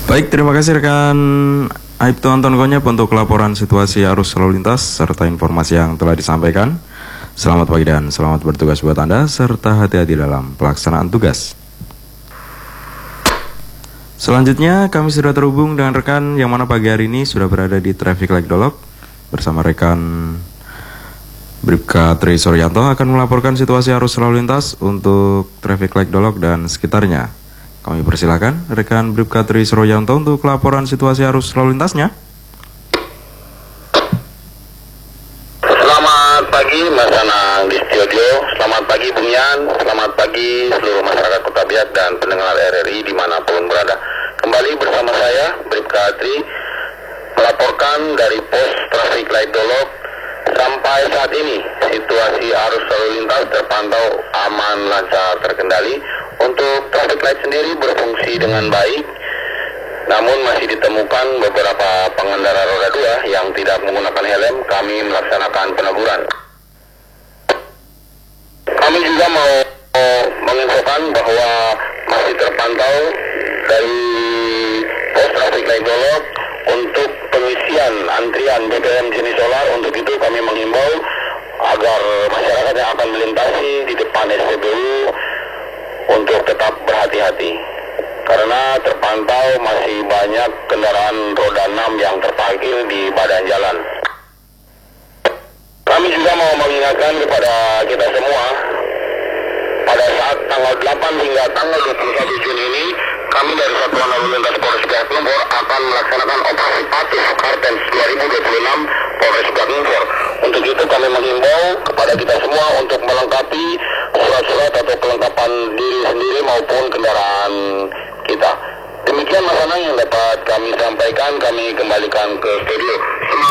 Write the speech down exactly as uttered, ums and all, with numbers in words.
Baik, terima kasih rekan Aibtu Anton Konyep untuk laporan situasi arus lalu lintas serta informasi yang telah disampaikan. Selamat pagi dan selamat bertugas buat Anda serta hati-hati dalam pelaksanaan tugas. Selanjutnya kami sudah terhubung dengan rekan yang mana pagi hari ini sudah berada di Traffic Light Dolok bersama rekan Bribka Tri Suryanto akan melaporkan situasi arus lalu lintas untuk Traffic Light Dolok dan sekitarnya. Kami persilakan rekan Bribka Tri Suryanto untuk laporan situasi arus lalu lintasnya. Selamat pagi Mas Anang di studio. Selamat pagi Bung Yan. Selamat pagi seluruh masyarakat Kota Biak dan pendengar R R I dimanapun berada. Kembali bersama saya Bribka Tri melaporkan dari pos Traffic Light Dolok. Sampai saat ini situasi arus lalu lintas terpantau aman, lancar, terkendali. Untuk traffic light sendiri berfungsi dengan baik, namun masih ditemukan beberapa pengendara roda dua yang tidak menggunakan helm. Kami melaksanakan peneguran. Kami juga mau menginfokan bahwa masih terpantau dari pos traffic light Dolok untuk pengisian antrian B B M jenis solar. Untuk itu kami menghimbau agar masyarakat yang akan melintasi di depan S P B U untuk tetap berhati-hati karena terpantau masih banyak kendaraan roda enam yang terparkir di badan jalan. Kami juga mau mengingatkan kepada kita semua, pada saat tanggal delapan hingga tanggal dua puluh satu Juni ini, kami dari Satuan Lalu Lintas Polres Biak Numfor akan melaksanakan operasi patuh Kartens dua ribu dua puluh enam Polres Biak Numfor. Untuk itu kami menghimbau kepada kita semua untuk melengkapi surat-surat atau kelengkapan diri sendiri maupun kendaraan kita. Demikian Mas Anang yang dapat kami sampaikan. Kami kembalikan ke studio.